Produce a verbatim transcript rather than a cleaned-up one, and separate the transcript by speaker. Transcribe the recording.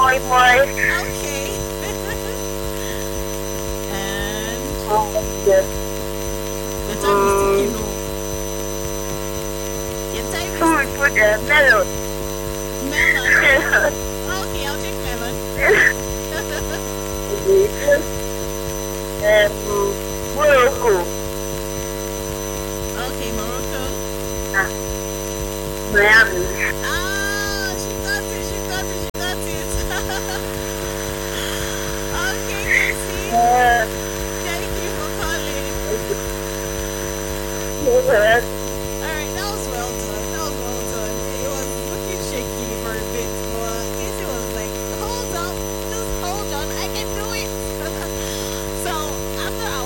Speaker 1: moi moi.
Speaker 2: Okay. And
Speaker 1: And uh,
Speaker 2: your time is ticking.
Speaker 1: mm,
Speaker 2: No, your time is
Speaker 1: who will put the melon?
Speaker 2: melon. Okay, I'll take melon.
Speaker 1: um, Morocco.
Speaker 2: Okay, Morocco.
Speaker 1: Ah, Miami.
Speaker 2: Ah, she got it, she got it, she got it. Okay, Casey.
Speaker 1: Uh,
Speaker 2: Thank you for calling.
Speaker 1: okay.